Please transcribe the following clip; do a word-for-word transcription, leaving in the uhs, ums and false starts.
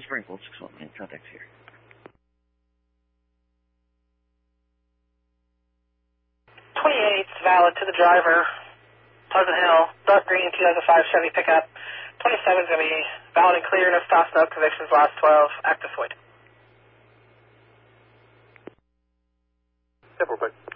Springfield, six one nine, contact here. twenty-eight, valid to the driver, Pleasant Hill, dark green two thousand five Chevy pickup. twenty-seven is going to be valid and clear, no stops, no convictions, last twelve, active void. Step real quick.